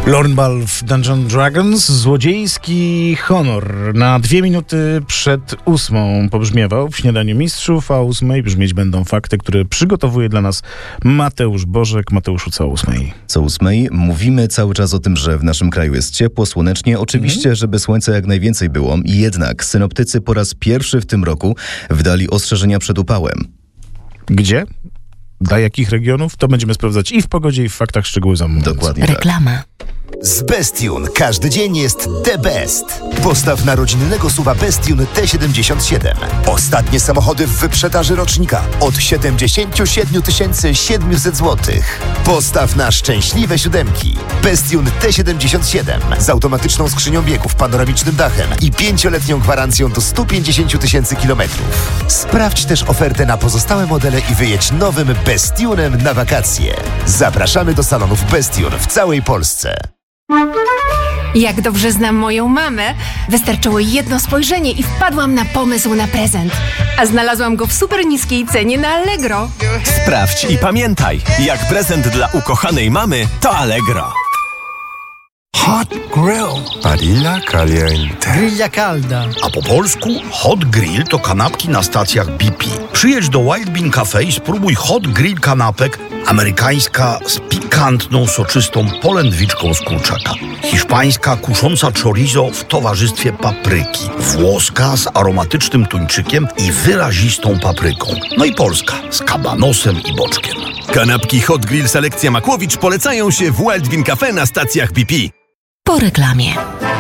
Lornball w Dungeons & Dragons, złodziejski honor. Na 2 minuty przed 8 pobrzmiewał w Śniadaniu Mistrzów, a o 8 brzmieć będą fakty, które przygotowuje dla nas Mateusz Bożek. Mateuszu, co o 8? Co 8 mówimy cały czas o tym, że w naszym kraju jest ciepło, słonecznie. Oczywiście, żeby słońca jak najwięcej było. Jednak synoptycy po raz pierwszy w tym roku wydali ostrzeżenia przed upałem. Gdzie? Dla jakich regionów? To będziemy sprawdzać i w pogodzie, i w faktach, szczegóły za moment. Dokładnie Reklama. Z Bestune każdy dzień jest the best. Postaw na rodzinnego SUV-a Bestune T77. Ostatnie samochody w wyprzedaży rocznika od 77 700 zł. Postaw na szczęśliwe siódemki. Bestune T77 z automatyczną skrzynią biegów, panoramicznym dachem i 5-letnią gwarancją do 150 000 kilometrów. Sprawdź też ofertę na pozostałe modele i wyjedź nowym Bestunem na wakacje. Zapraszamy do salonów Bestune w całej Polsce. Jak dobrze znam moją mamę, wystarczyło jedno spojrzenie i wpadłam na pomysł na prezent. A znalazłam go w super niskiej cenie na Allegro. Sprawdź i pamiętaj, jak prezent dla ukochanej mamy to Allegro. Hot Grill. Barilla Caliente. Grilla calda. A po polsku Hot Grill to kanapki na stacjach BP. Przyjedź do Wild Bean Cafe i spróbuj Hot Grill kanapek. Amerykańska z pikantną, soczystą polędwiczką z kurczaka. Hiszpańska kusząca chorizo w towarzystwie papryki. Włoska z aromatycznym tuńczykiem i wyrazistą papryką. No i polska z kabanosem i boczkiem. Kanapki Hot Grill Selekcja Makłowicz polecają się w Wild Bean Cafe na stacjach BP. Po reklamie.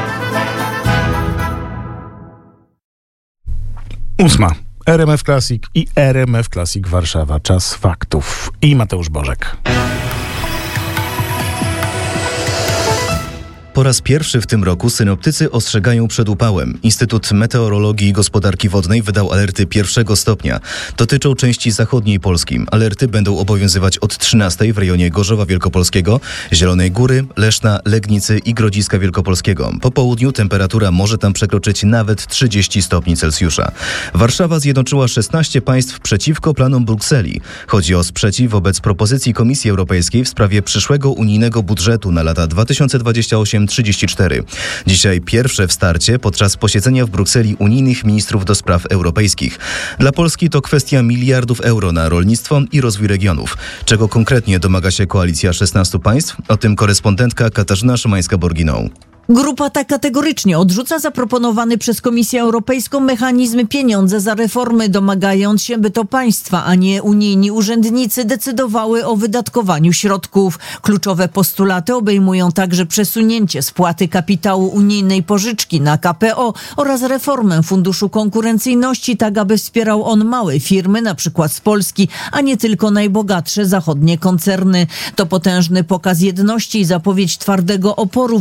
8. RMF Classic i RMF Classic Warszawa. Czas faktów. I Mateusz Bożek. Po raz pierwszy w tym roku synoptycy ostrzegają przed upałem. Instytut Meteorologii i Gospodarki Wodnej wydał alerty 1 stopnia. Dotyczą części zachodniej Polski. Alerty będą obowiązywać od 13 w rejonie Gorzowa Wielkopolskiego, Zielonej Góry, Leszna, Legnicy i Grodziska Wielkopolskiego. Po południu temperatura może tam przekroczyć nawet 30 stopni Celsjusza. Warszawa zjednoczyła 16 państw przeciwko planom Brukseli. Chodzi o sprzeciw wobec propozycji Komisji Europejskiej w sprawie przyszłego unijnego budżetu na lata 2028-34. Dzisiaj pierwsze w starcie podczas posiedzenia w Brukseli unijnych ministrów do spraw europejskich. Dla Polski to kwestia miliardów euro na rolnictwo i rozwój regionów. Czego konkretnie domaga się koalicja 16 państw? O tym korespondentka Katarzyna Szymańska-Borginą. Grupa ta kategorycznie odrzuca zaproponowany przez Komisję Europejską mechanizm pieniądze za reformy, domagając się, by to państwa, a nie unijni urzędnicy decydowały o wydatkowaniu środków. Kluczowe postulaty obejmują także przesunięcie spłaty kapitału unijnej pożyczki na KPO oraz reformę Funduszu Konkurencyjności, tak aby wspierał on małe firmy, na przykład z Polski, a nie tylko najbogatsze zachodnie koncerny. To potężny pokaz jedności i zapowiedź twardego oporu